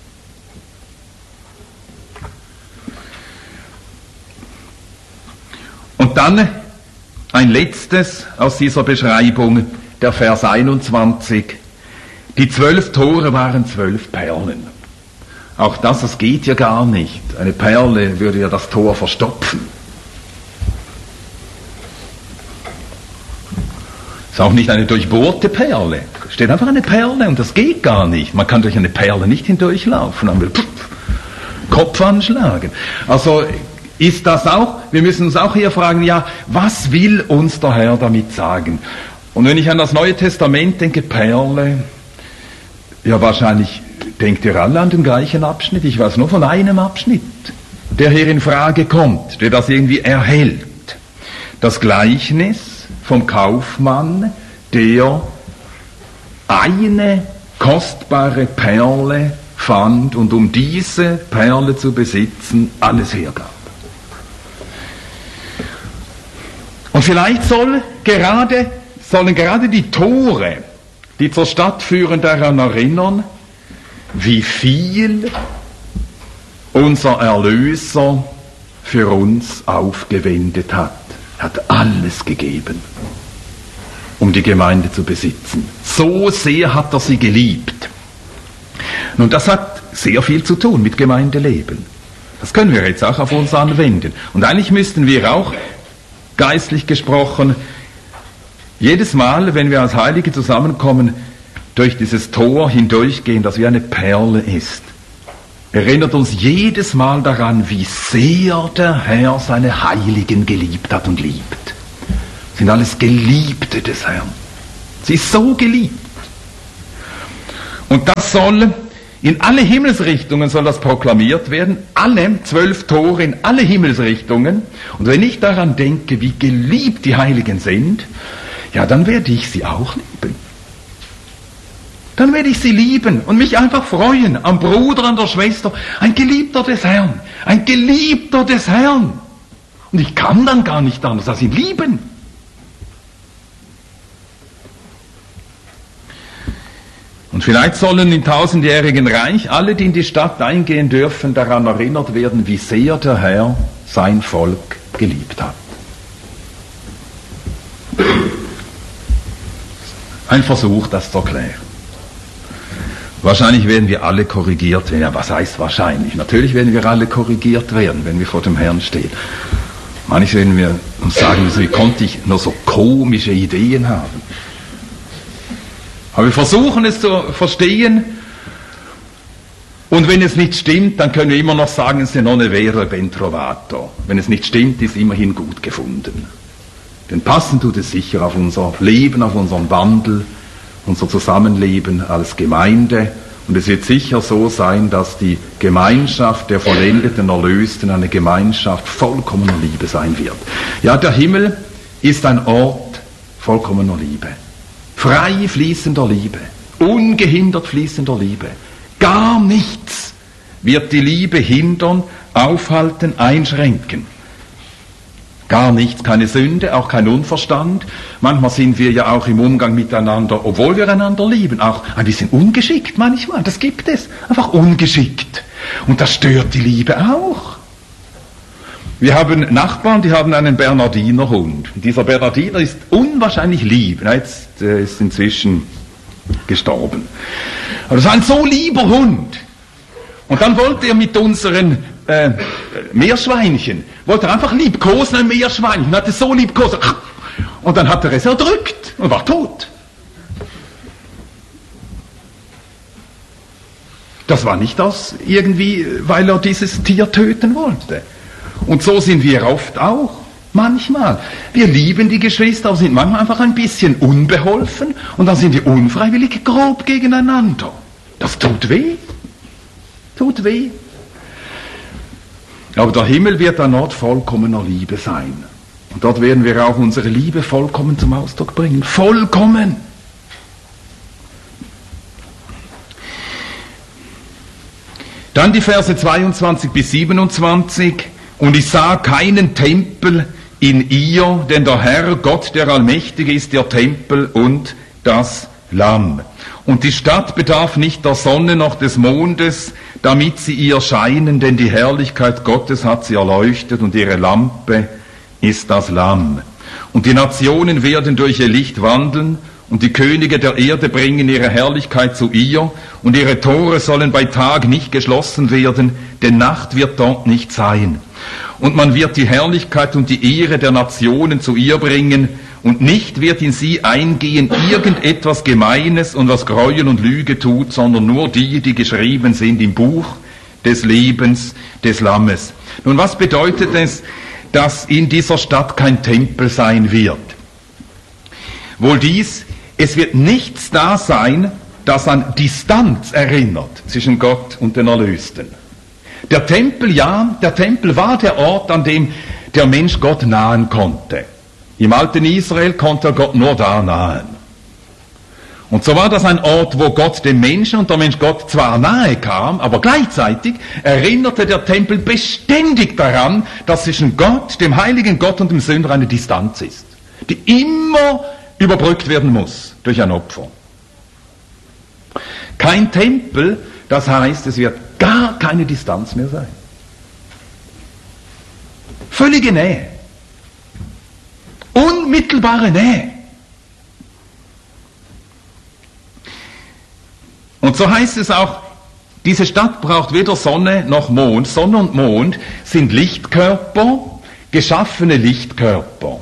Speaker 1: Und dann ein letztes aus dieser Beschreibung, der Vers 21. Die 12 Tore waren 12 Perlen. Auch das geht ja gar nicht. Eine Perle würde ja das Tor verstopfen. Ist auch nicht eine durchbohrte Perle. Steht einfach eine Perle und das geht gar nicht. Man kann durch eine Perle nicht hindurchlaufen. Man will Kopf anschlagen. Also ist das auch, wir müssen uns auch hier fragen, ja, was will uns der Herr damit sagen? Und wenn ich an das Neue Testament denke, Perle, ja wahrscheinlich denkt ihr alle an den gleichen Abschnitt. Ich weiß nur von einem Abschnitt, der hier in Frage kommt, der das irgendwie erhält. Das Gleichnis vom Kaufmann, der eine kostbare Perle fand und um diese Perle zu besitzen, alles hergab. Und vielleicht sollen gerade die Tore, die zur Stadt führen, daran erinnern, wie viel unser Erlöser für uns aufgewendet hat. Er hat alles gegeben, um die Gemeinde zu besitzen. So sehr hat er sie geliebt. Nun, das hat sehr viel zu tun mit Gemeindeleben. Das können wir jetzt auch auf uns anwenden. Und eigentlich müssten wir auch, geistlich gesprochen, jedes Mal, wenn wir als Heilige zusammenkommen, durch dieses Tor hindurchgehen, das wie eine Perle ist. Erinnert uns jedes Mal daran, wie sehr der Herr seine Heiligen geliebt hat und liebt. Sind alles Geliebte des Herrn. Sie ist so geliebt. Und das soll In alle Himmelsrichtungen soll das proklamiert werden, alle 12 Tore in alle Himmelsrichtungen. Und wenn ich daran denke, wie geliebt die Heiligen sind, ja, dann werde ich sie auch lieben. Dann werde ich sie lieben und mich einfach freuen am Bruder, an der Schwester, ein Geliebter des Herrn, ein Geliebter des Herrn. Und ich kann dann gar nicht anders als ihn lieben. Und vielleicht sollen im tausendjährigen Reich alle, die in die Stadt eingehen dürfen, daran erinnert werden, wie sehr der Herr sein Volk geliebt hat. Ein Versuch, das zu erklären. Wahrscheinlich werden wir alle korrigiert werden. Ja, was heißt wahrscheinlich? Natürlich werden wir alle korrigiert werden, wenn wir vor dem Herrn stehen. Manche werden wir uns sagen, wie konnte ich nur so komische Ideen haben? Aber wir versuchen es zu verstehen. Und wenn es nicht stimmt, dann können wir immer noch sagen, se non è vero ben trovato. Wenn es nicht stimmt, ist immerhin gut gefunden. Denn passen tut es sicher auf unser Leben, auf unseren Wandel, unser Zusammenleben als Gemeinde. Und es wird sicher so sein, dass die Gemeinschaft der vollendeten Erlösten eine Gemeinschaft vollkommener Liebe sein wird. Ja, der Himmel ist ein Ort vollkommener Liebe. Frei fließender Liebe. Ungehindert fließender Liebe. Gar nichts wird die Liebe hindern, aufhalten, einschränken. Gar nichts, keine Sünde, auch kein Unverstand. Manchmal sind wir ja auch im Umgang miteinander, obwohl wir einander lieben, auch ein bisschen ungeschickt manchmal. Das gibt es. Einfach ungeschickt. Und das stört die Liebe auch. Wir haben Nachbarn, die haben einen Bernardinerhund. Dieser Bernardiner ist unwahrscheinlich lieb. Jetzt ist inzwischen gestorben. Aber das ist ein so lieber Hund. Und dann wollte er mit unseren Meerschweinchen, wollte er einfach liebkosen, ein Meerschweinchen, und hat es so liebkosen. Und dann hat er es erdrückt und war tot. Das war nicht das irgendwie, weil er dieses Tier töten wollte. Und so sind wir oft auch, manchmal. Wir lieben die Geschwister, aber sind manchmal einfach ein bisschen unbeholfen und dann sind wir unfreiwillig grob gegeneinander. Das tut weh. Tut weh. Aber der Himmel wird ein Ort vollkommener Liebe sein. Und dort werden wir auch unsere Liebe vollkommen zum Ausdruck bringen. Vollkommen. Dann die Verse 22 bis 27. Und ich sah keinen Tempel in ihr, denn der Herr, Gott, der Allmächtige, ist der Tempel und das Lamm. Und die Stadt bedarf nicht der Sonne noch des Mondes, damit sie ihr scheinen, denn die Herrlichkeit Gottes hat sie erleuchtet und ihre Lampe ist das Lamm. Und die Nationen werden durch ihr Licht wandeln und die Könige der Erde bringen ihre Herrlichkeit zu ihr und ihre Tore sollen bei Tag nicht geschlossen werden, denn Nacht wird dort nicht sein. Und man wird die Herrlichkeit und die Ehre der Nationen zu ihr bringen und nicht wird in sie eingehen irgendetwas Gemeines und was Gräuel und Lüge tut, sondern nur die, die geschrieben sind im Buch des Lebens des Lammes. Nun, was bedeutet es, dass in dieser Stadt kein Tempel sein wird? Wohl dies, es wird nichts da sein, das an Distanz erinnert zwischen Gott und den Erlösten. Der Tempel, ja, der Tempel war der Ort, an dem der Mensch Gott nahen konnte. Im alten Israel konnte er Gott nur da nahen. Und so war das ein Ort, wo Gott dem Menschen und der Mensch Gott zwar nahe kam, aber gleichzeitig erinnerte der Tempel beständig daran, dass zwischen Gott, dem heiligen Gott und dem Sünder eine Distanz ist, die immer überbrückt werden muss durch ein Opfer. Kein Tempel, das heißt, es wird gar keine Distanz mehr sein. Völlige Nähe. Unmittelbare Nähe. Und so heißt es auch, diese Stadt braucht weder Sonne noch Mond. Sonne und Mond sind Lichtkörper, geschaffene Lichtkörper.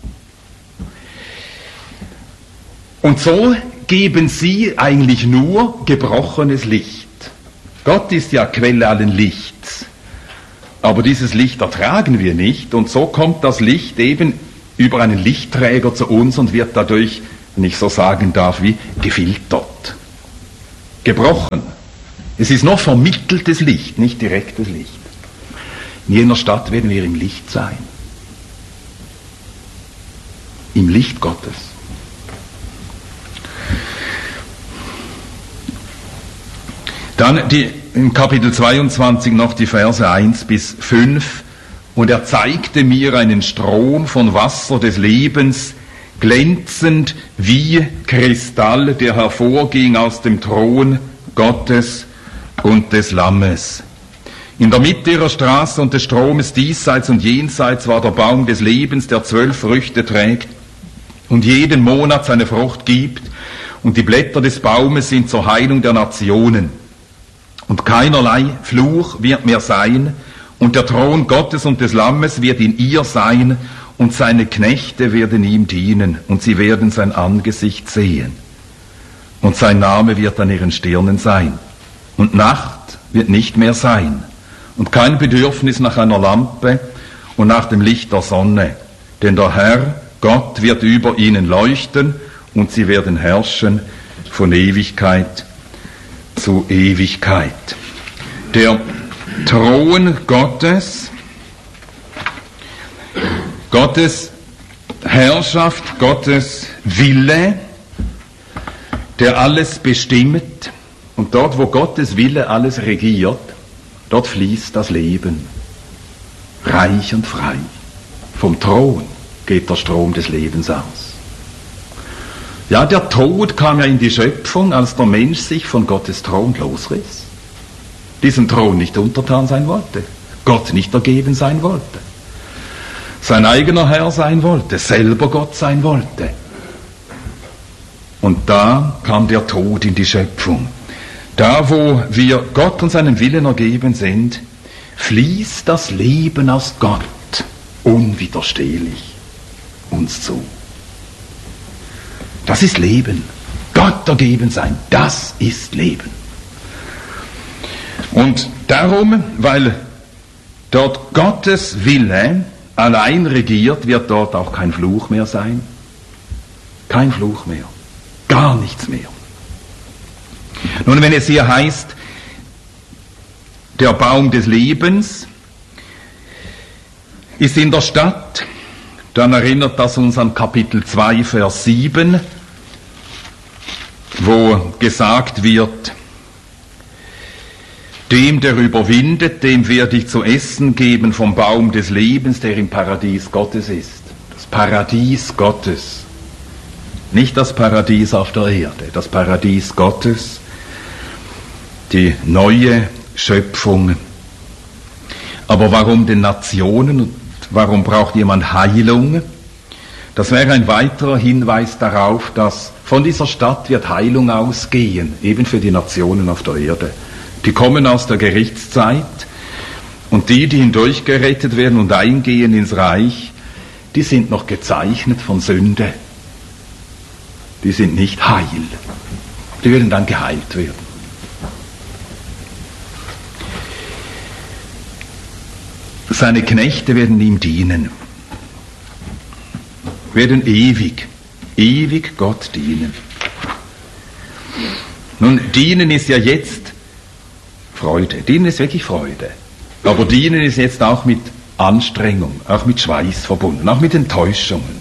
Speaker 1: Und so geben sie eigentlich nur gebrochenes Licht. Gott ist ja Quelle allen Lichts. Aber dieses Licht ertragen wir nicht und so kommt das Licht eben über einen Lichtträger zu uns und wird dadurch, wenn ich so sagen darf, wie gefiltert. Gebrochen. Es ist noch vermitteltes Licht, nicht direktes Licht. In jener Stadt werden wir im Licht sein. Im Licht Gottes. Dann im Kapitel 22 noch die Verse 1 bis 5. Und er zeigte mir einen Strom von Wasser des Lebens, glänzend wie Kristall, der hervorging aus dem Thron Gottes und des Lammes. In der Mitte ihrer Straße und des Stromes diesseits und jenseits war der Baum des Lebens, der 12 Früchte trägt und jeden Monat seine Frucht gibt, und die Blätter des Baumes sind zur Heilung der Nationen. Und keinerlei Fluch wird mehr sein, und der Thron Gottes und des Lammes wird in ihr sein, und seine Knechte werden ihm dienen, und sie werden sein Angesicht sehen. Und sein Name wird an ihren Stirnen sein. Und Nacht wird nicht mehr sein, und kein Bedürfnis nach einer Lampe und nach dem Licht der Sonne. Denn der Herr, Gott, wird über ihnen leuchten, und sie werden herrschen von Ewigkeit zu Ewigkeit. Der Thron Gottes, Gottes Herrschaft, Gottes Wille, der alles bestimmt, und dort, wo Gottes Wille alles regiert, dort fließt das Leben, reich und frei. Vom Thron geht der Strom des Lebens aus. Ja, der Tod kam ja in die Schöpfung, als der Mensch sich von Gottes Thron losriss. Diesem Thron nicht untertan sein wollte, Gott nicht ergeben sein wollte, sein eigener Herr sein wollte, selber Gott sein wollte. Und da kam der Tod in die Schöpfung. Da, wo wir Gott und seinem Willen ergeben sind, fließt das Leben aus Gott unwiderstehlich uns zu. Das ist Leben. Gott ergeben sein, das ist Leben. Und darum, weil dort Gottes Wille allein regiert, wird dort auch kein Fluch mehr sein. Kein Fluch mehr. Gar nichts mehr. Nun, wenn es hier heißt, der Baum des Lebens ist in der Stadt, dann erinnert das uns an Kapitel 2, Vers 7, wo gesagt wird, dem, der überwindet, dem werde ich zu essen geben vom Baum des Lebens, der im Paradies Gottes ist. Das Paradies Gottes. Nicht das Paradies auf der Erde, das Paradies Gottes, die neue Schöpfung. Aber warum den Nationen und warum braucht jemand Heilung? Das wäre ein weiterer Hinweis darauf, dass von dieser Stadt wird Heilung ausgehen, eben für die Nationen auf der Erde. Die kommen aus der Gerichtszeit, und die hindurchgerettet werden und eingehen ins Reich, die sind noch gezeichnet von Sünde. Die sind nicht heil. Die werden dann geheilt werden. Seine Knechte werden ihm dienen, werden ewig Gott dienen. Nun, dienen ist ja jetzt Freude. Dienen ist wirklich Freude. Aber dienen ist jetzt auch mit Anstrengung, auch mit Schweiß verbunden, auch mit Enttäuschungen,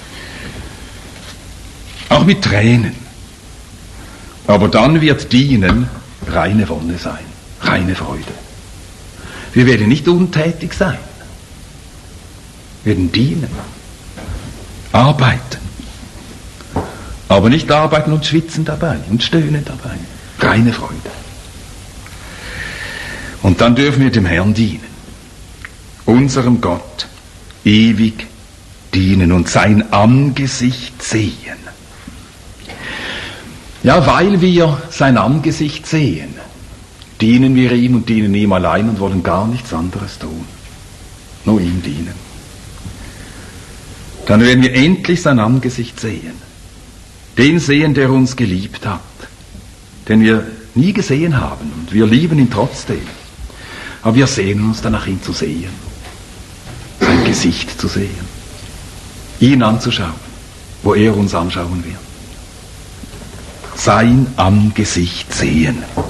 Speaker 1: auch mit Tränen. Aber dann wird dienen reine Wonne sein, reine Freude. Wir werden nicht untätig sein. Wir werden dienen, arbeiten. Aber nicht arbeiten und schwitzen dabei und stöhnen dabei. Reine Freude. Und dann dürfen wir dem Herrn dienen. Unserem Gott ewig dienen und sein Angesicht sehen. Ja, weil wir sein Angesicht sehen, dienen wir ihm und dienen ihm allein und wollen gar nichts anderes tun. Nur ihm dienen. Dann werden wir endlich sein Angesicht sehen. Den sehen, der uns geliebt hat. Den wir nie gesehen haben, und wir lieben ihn trotzdem. Aber wir sehnen uns danach, ihn zu sehen. Sein Gesicht zu sehen. Ihn anzuschauen, wo er uns anschauen wird. Sein Angesicht sehen.